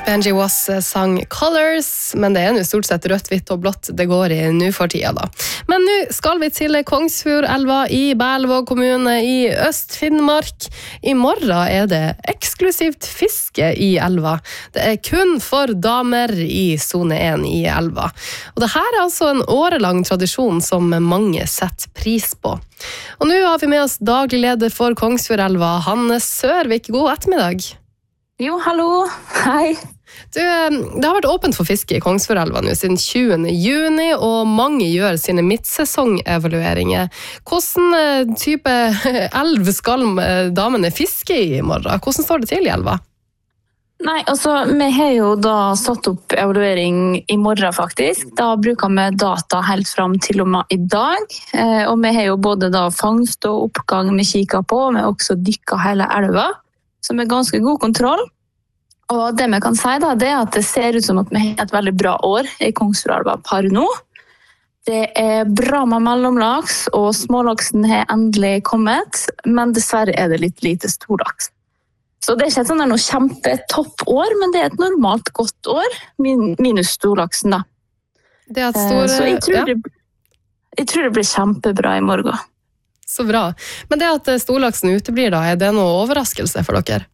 Benji Was sang Colors, men det er jo stort sett rødt, hvitt og blått det går i nå for tida da. Men nå skal vi til Kongsfjordelva i Berlevåg kommune i Øst-Finnmark. I morgen er det eksklusivt fiske i elva. Det er kun for damer i zone 1 i elva. Og det her er altså en årelang tradisjon som mange setter pris på. Og nå har vi med oss daglig leder for Kongsfjordelva, Hanne Sørvik. God ettermiddag. Jo, hallo. Hei. Du, det har vært åpent for fiske i Kongsfjordelva nå siden 20. juni, og mange gjør sine midtsesongevalueringer. Hvordan type elv skal damene fiske i morgen? Hvordan står det til i elva? Nei, altså, vi har jo da satt opp evaluering i morgen faktisk. Da bruker vi data helt frem til og med i dag. Og vi har jo både da fangst og oppgang vi kikker på, og vi har også dykket hele elva, som er ganske god kontroll. Og det vi kan si da, det er at det ser ut som at vi har et veldig bra år i Kongsfjordelva per nå. Det er bra med mellomlaks, og smålaksen har endelig kommet, men dessverre er det litt lite storlaks. Så det er ikke et sånn noe kjempetopp år, men det er et normalt godt år, minus storlaksen da. Det er et stor... Så jeg tror det blir kjempebra i morgen. Så bra. Men det at storlaksen uteblir da, er det noe overraskelse for dere?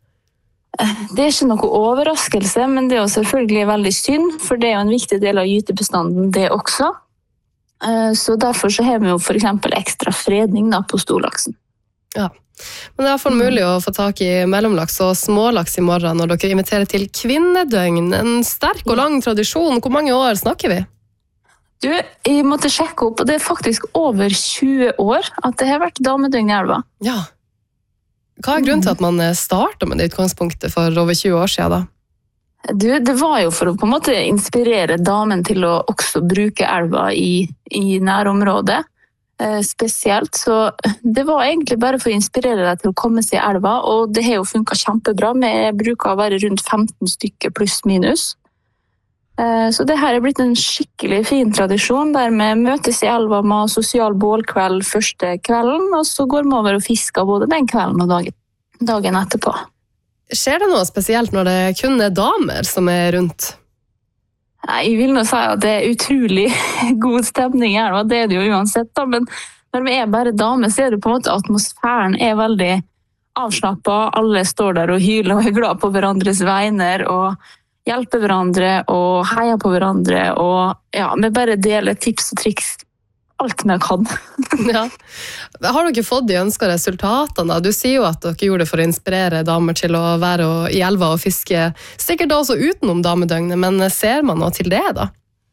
Det er ikke noe overraskelse, men det er jo selvfølgelig veldig synd, for det er jo en viktig del av gytebestanden det også. Så derfor så har vi jo for eksempel ekstra fredning da på storlaksen. Ja, men det er i hvert fall mulig å få tak i mellomlaks og smålaks i morgen når dere inviterer til kvinnedøgn. En sterk og lang tradisjon. Hvor mange år snakker vi? Du, jeg måtte sjekke opp, og det er faktisk over 20 år at det har vært damedøgn i elva. Ja. Hva er grunnen til at man startet med det utgangspunktet for over 20 år siden da? Du, det var jo for å på en måte inspirere damen til å også bruke elva i nærområdet. Spesielt, så det var egentlig bare for å inspirere deg til å komme seg i elva, og det har jo funket kjempebra. Vi bruker å være rundt 15 stykker pluss minus. Så det her er blitt en skikkelig fin tradisjon, der vi møtes i elva med sosial bålkveld første kvelden, og så går vi over og fisker både den kvelden og dagen etterpå. Skjer det noe spesielt når det kun er damer som er rundt? Nei, jeg vil nå si at det er utrolig god stemning i elva, det er det jo uansett da, men når vi er bare damer, så er det på en måte atmosfæren er veldig avslappet, alle står der og hyler og er glad på hverandres vegne, og hjelper hverandre og heier på hverandre, og ja, vi bare deler tips og triks, alt vi kan. Ja. Har dere fått de ønskede resultatene? Du sier jo at dere gjorde det for å inspirere damer til å være i elva og fiske, sikkert også utenom damedøgnet, men ser man noe til det da?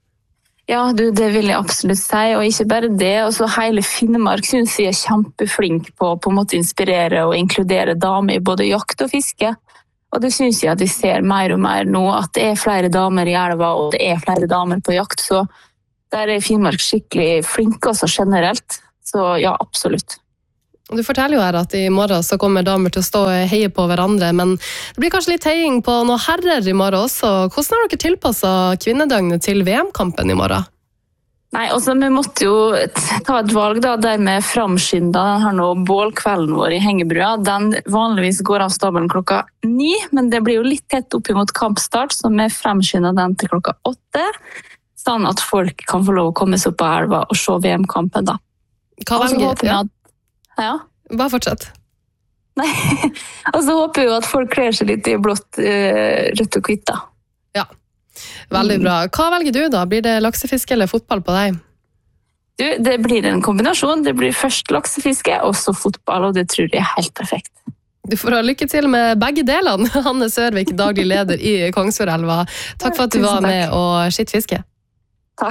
Ja, du, det vil jeg absolutt si, og ikke bare det, også hele Finnmark synes jeg er kjempeflink på en måte inspirere og inkludere damer i både jakt og fiske. Og det synes jeg at vi ser mer og mer nå, at det er flere damer i elva, og det er flere damer på jakt, så der er Finnmark skikkelig flink også generelt. Så ja, absolutt. Du forteller jo her at i morgen så kommer damer til å stå og heie på hverandre, men det blir kanskje litt heiing på noen herrer i morgen også. Hvordan har dere tilpasset kvinnedøgnet til VM-kampen i morgen? Nei, altså vi måtte jo ta et valg da, der vi framskyndet denne bålkvelden vår i Hengebrua. Den vanligvis går av stabelen 9, men det blir jo litt tett opp imot kampstart, så vi framskyndet den til 8, sånn at folk kan få lov å komme seg opp på elva og se VM-kampen da. Hva velger du? Ja. Bare fortsett. Nei, og så håper jeg jo at folk kler seg litt i blått, rødt og hvitt da. Ja. Veldig bra. Hva velger du da? Blir det laksefiske eller fotball på deg? Du, det blir en kombinasjon. Det blir først laksefiske, og så fotball, og det tror jeg er helt perfekt. Du får ha lykke til med begge delene. Hanne Sørvik, daglig leder i Kongsfjordelva. Takk for at du var med og skitt fiske.